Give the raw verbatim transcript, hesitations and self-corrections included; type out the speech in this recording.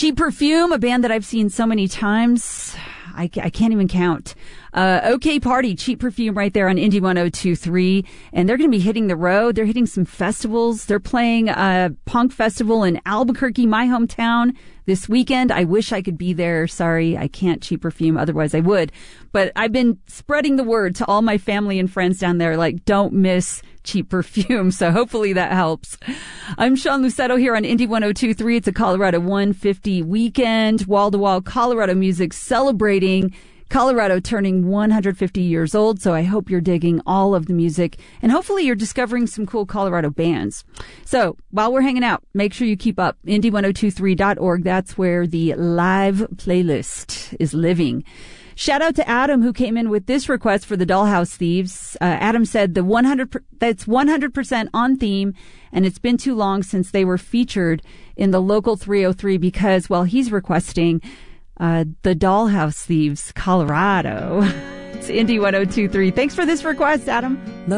Cheap Perfume, a band that I've seen so many times. I, I can't even count. Uh, OK Party, Cheap Perfume right there on Indie one oh two point three. And they're going to be hitting the road. They're hitting some festivals. They're playing a punk festival in Albuquerque, my hometown, this weekend. I wish I could be there. Sorry, I can't. Cheap Perfume. Otherwise, I would. But I've been spreading the word to all my family and friends down there, like, don't miss Cheap Perfume. So hopefully that helps. I'm Sean Lucetto here on Indie one oh two point three. It's a Colorado one fifty weekend. Wall-to-wall Colorado music celebrating Colorado turning one hundred fifty years old. So I hope you're digging all of the music, and hopefully you're discovering some cool Colorado bands. So while we're hanging out, make sure you keep up indie one oh two three dot org. That's where the live playlist is living. Shout out to Adam, who came in with this request for the Dollhouse Thieves. Uh, Adam said the one hundred per- that's one hundred percent on theme, and it's been too long since they were featured in the local three oh three because, well, he's requesting uh, the Dollhouse Thieves, Colorado. It's Indie one oh two point three. Thanks for this request, Adam.